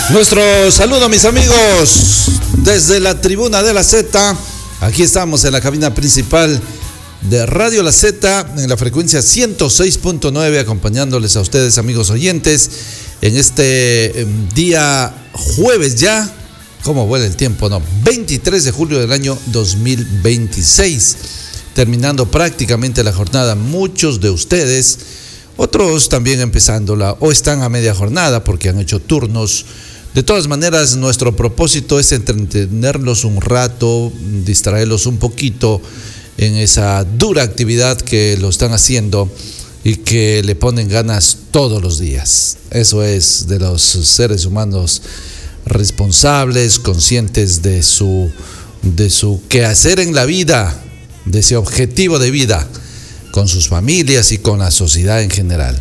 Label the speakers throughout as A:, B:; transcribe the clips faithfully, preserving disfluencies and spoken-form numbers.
A: Nuestro saludo, mis amigos, desde la tribuna de la Z. Aquí estamos en la cabina principal de Radio La Z, en la frecuencia ciento seis punto nueve, acompañándoles a ustedes, amigos oyentes, en este día jueves ya. ¿Cómo vuela el tiempo? No, veintitrés de julio del año dos mil veintiséis. Terminando prácticamente la jornada, muchos de ustedes, otros también empezándola o están a media jornada porque han hecho turnos. De todas maneras, nuestro propósito es entretenerlos un rato, distraerlos un poquito en esa dura actividad que lo están haciendo y que le ponen ganas todos los días. Eso es de los seres humanos responsables, conscientes de su, de su quehacer en la vida, de ese objetivo de vida con sus familias y con la sociedad en general.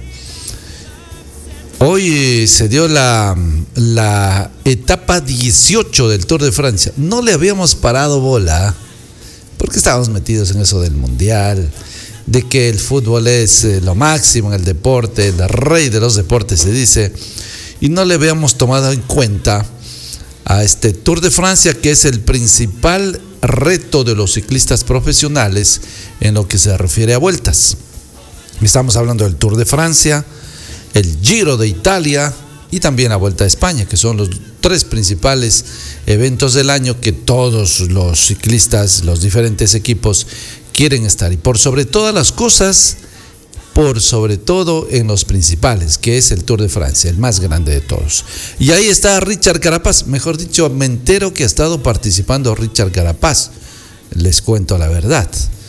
A: Hoy se dio la, la etapa dieciocho del Tour de Francia. No le habíamos parado bola porque estábamos metidos en eso del mundial, de que el fútbol es lo máximo en el deporte, el rey de los deportes se dice, y no le habíamos tomado en cuenta a este Tour de Francia, que es el principal reto de los ciclistas profesionales en lo que se refiere a vueltas. Estamos hablando del Tour de Francia, el Giro de Italia y también la Vuelta a España, que son los tres principales eventos del año que todos los ciclistas, los diferentes equipos quieren estar. Y por sobre todas las cosas, por sobre todo en los principales, que es el Tour de Francia, el más grande de todos. Y ahí está Richard Carapaz, mejor dicho, me entero que ha estado participando Richard Carapaz, les cuento la verdad.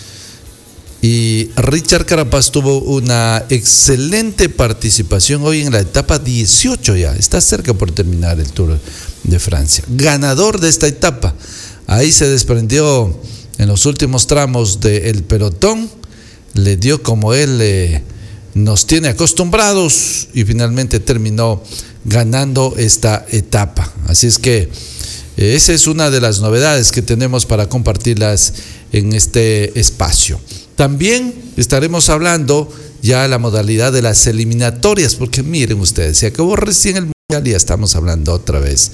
A: Y Richard Carapaz tuvo una excelente participación hoy en la etapa dieciocho ya. Está cerca por terminar el Tour de Francia. Ganador de esta etapa. Ahí se desprendió en los últimos tramos del pelotón. Le dio como él eh, nos tiene acostumbrados y finalmente terminó ganando esta etapa. Así es que eh, esa es una de las novedades que tenemos para compartirlas en este espacio. También estaremos hablando ya de la modalidad de las eliminatorias, porque miren ustedes, se acabó recién el mundial y ya estamos hablando otra vez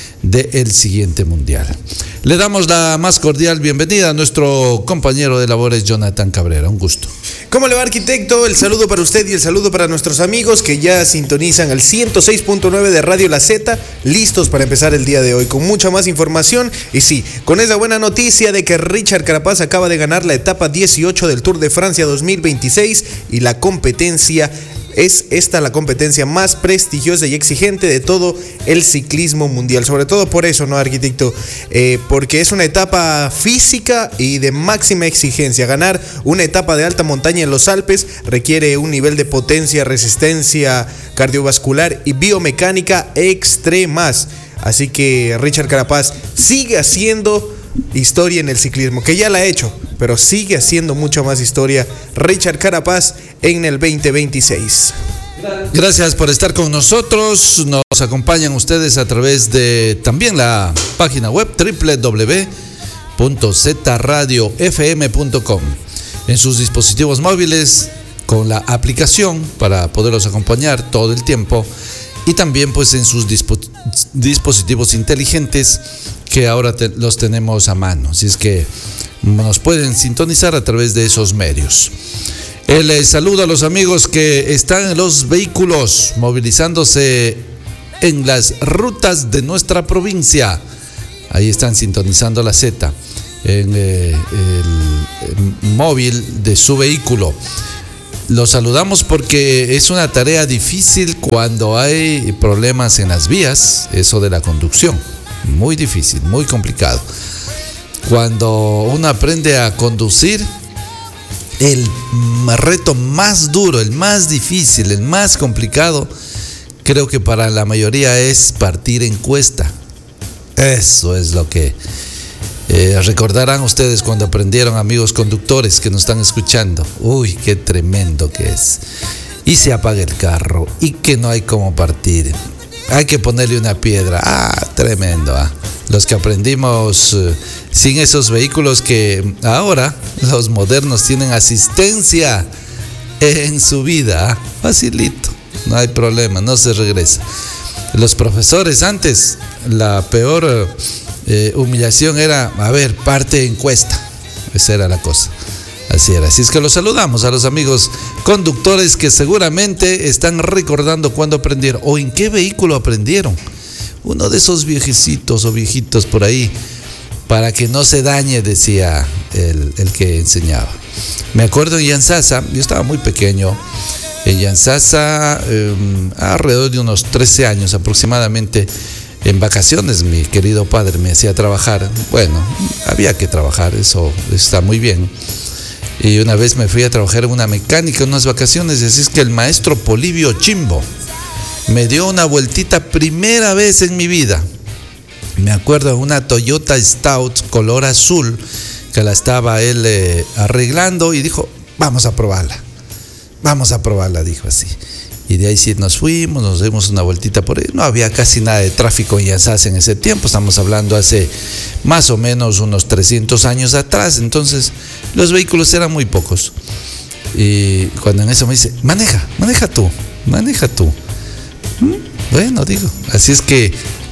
A: del siguiente mundial. Le damos la más cordial bienvenida a nuestro compañero de labores, Jonathan Cabrera. Un gusto.
B: ¿Cómo le va, arquitecto? El saludo para usted y el saludo para nuestros amigos que ya sintonizan el ciento seis punto nueve de Radio La Z, listos para empezar el día de hoy con mucha más información. Y sí, con esa buena noticia de que Richard Carapaz acaba de ganar la etapa dieciocho del Tour de Francia dos mil veintiséis y la competencia es esta la competencia más prestigiosa y exigente de todo el ciclismo mundial. Sobre todo por eso, ¿no, arquitecto? Eh, porque es una etapa física y de máxima exigencia. Ganar una etapa de alta montaña en los Alpes requiere un nivel de potencia, resistencia cardiovascular y biomecánica extremas. Así que Richard Carapaz sigue haciendo historia en el ciclismo, que ya la ha hecho, pero sigue haciendo mucha más historia Richard Carapaz en el veinte veintiséis.
A: Gracias por estar con nosotros. Nos acompañan ustedes a través de también la página web doble u doble u doble u punto z radio f m punto com, en sus dispositivos móviles con la aplicación para poderlos acompañar todo el tiempo, y también pues en sus dispo- dispositivos inteligentes que ahora te, los tenemos a mano. Así es que nos pueden sintonizar a través de esos medios. El eh, saludo a los amigos que están en los vehículos movilizándose en las rutas de nuestra provincia. Ahí están sintonizando la Z en eh, el, el móvil de su vehículo. Los saludamos porque es una tarea difícil cuando hay problemas en las vías, eso de la conducción. Muy difícil, muy complicado. Cuando uno aprende a conducir, el reto más duro, el más difícil, el más complicado, creo que para la mayoría es partir en cuesta. Eso es lo que eh, recordarán ustedes cuando aprendieron, amigos conductores que nos están escuchando. Uy, qué tremendo que es. Y se apaga el carro y que no hay cómo partir. Hay que ponerle una piedra. Ah, tremendo. ¿ah? Los que aprendimos eh, sin esos vehículos que ahora los modernos tienen asistencia en su vida. ¿ah? Facilito. No hay problema, no se regresa. los profesores antes, la peor eh, humillación era, a ver, parte encuesta. Esa era la cosa. Así era. Así es que los saludamos a los amigos conductores que seguramente están recordando cuándo aprendieron o en qué vehículo aprendieron. Uno de esos viejecitos o viejitos por ahí, para que no se dañe, decía el, el que enseñaba. Me acuerdo en Yansasa, yo estaba muy pequeño, en Yansasa, eh, alrededor de unos trece años aproximadamente, en vacaciones mi querido padre me hacía trabajar. Bueno, había que trabajar, eso está muy bien. Y una vez me fui a trabajar en una mecánica en unas vacaciones, y así es que el maestro Polibio Chimbo me dio una vueltita primera vez en mi vida. Me acuerdo de una Toyota Stout color azul que la estaba él eh, arreglando y dijo, vamos a probarla, vamos a probarla, dijo así. Y de ahí sí nos fuimos, nos dimos una vueltita por ahí. No había casi nada de tráfico en Yansasa en ese tiempo, estamos hablando hace más o menos unos trescientos años atrás, entonces los vehículos eran muy pocos. Y cuando en eso me dice, maneja, maneja tú, maneja tú. Bueno, digo, así es que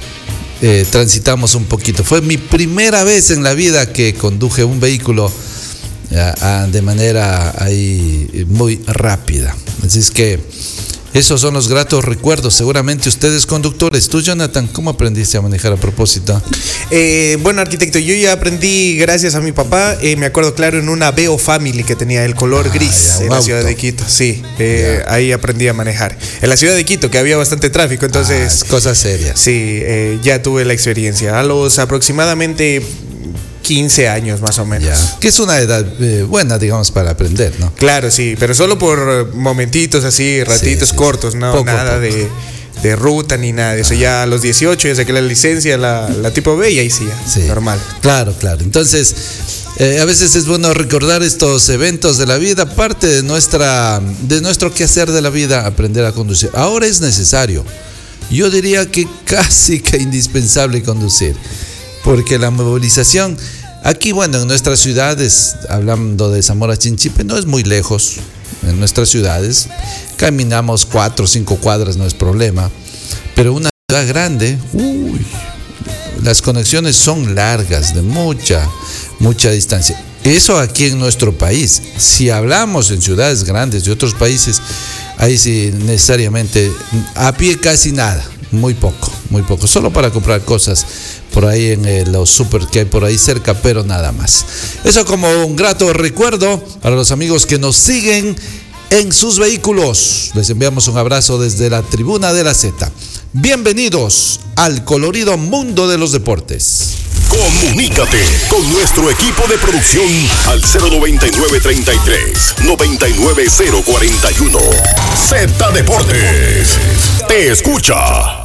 A: eh, transitamos un poquito. Fue mi primera vez en la vida que conduje un vehículo a, a, de manera ahí muy rápida. Así es que esos son los gratos recuerdos. Seguramente ustedes conductores. Tú, Jonathan, ¿cómo aprendiste a manejar a propósito?
B: Eh, bueno, arquitecto, yo ya aprendí gracias a mi papá. Eh, me acuerdo claro en una Veo Family que tenía el color ah, gris ya, en la auto. Ciudad de Quito. Sí, eh, ahí aprendí a manejar. En la ciudad de Quito, que había bastante tráfico, entonces...
A: Ah, cosas serias.
B: Sí, eh, ya tuve la experiencia. A los aproximadamente quince años más o menos.
A: Ya. Que es una edad eh, buena, digamos, para aprender, ¿no?
B: Claro, sí, pero solo por momentitos así, ratitos sí, sí, cortos, sí. no poco, nada poco. de... de ruta ni nada de eso. Ya a los dieciocho ya saqué la licencia, la, la tipo B, y ahí sí, ya, sí, normal.
A: Claro, claro. Entonces, eh, a veces es bueno recordar estos eventos de la vida, parte de nuestra, de nuestro quehacer de la vida, aprender a conducir. Ahora es necesario, yo diría que casi que indispensable conducir, porque la movilización, aquí, bueno, en nuestras ciudades, hablando de Zamora Chinchipe, no es muy lejos. En nuestras ciudades caminamos cuatro o cinco cuadras, no es problema, pero una ciudad grande, uy, las conexiones son largas, de mucha, mucha distancia. Eso aquí en nuestro país. Si hablamos en ciudades grandes de otros países, ahí sí necesariamente a pie casi nada, muy poco, muy poco, solo para comprar cosas por ahí en eh, los super que hay por ahí cerca, pero nada más. Eso como un grato recuerdo para los amigos que nos siguen en sus vehículos. Les enviamos un abrazo desde la tribuna de la Z. Bienvenidos al colorido mundo de los deportes.
C: Comunícate con nuestro equipo de producción al cero noventa y nueve treinta y tres noventa y nueve cero cuarenta y uno. Z Deportes te escucha.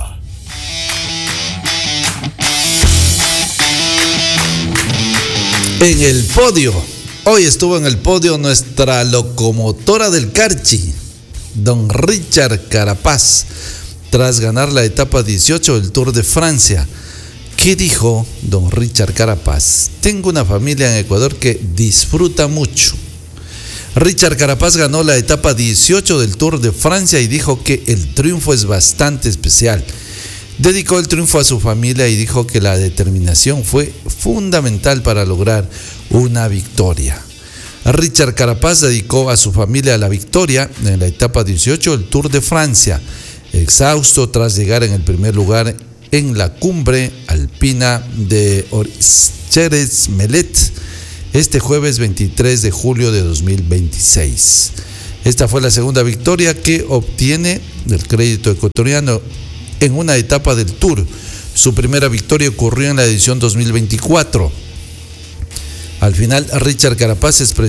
A: En el podio, hoy estuvo en el podio nuestra locomotora del Carchi, don Richard Carapaz, tras ganar la etapa dieciocho del Tour de Francia. ¿Qué dijo don Richard Carapaz? Tengo una familia en Ecuador que disfruta mucho. Richard Carapaz ganó la etapa dieciocho del Tour de Francia y dijo que el triunfo es bastante especial. Dedicó el triunfo a su familia y dijo que la determinación fue fundamental para lograr una victoria. Richard Carapaz dedicó a su familia la victoria en la etapa dieciocho del Tour de Francia, exhausto tras llegar en el primer lugar en la cumbre alpina de Orcheres-Melet este jueves veintitrés de julio de dos mil veintiséis. Esta fue la segunda victoria que obtiene del crédito ecuatoriano en una etapa del Tour. Su primera victoria ocurrió en la edición dos mil veinticuatro. Al final, Richard Carapaz expresó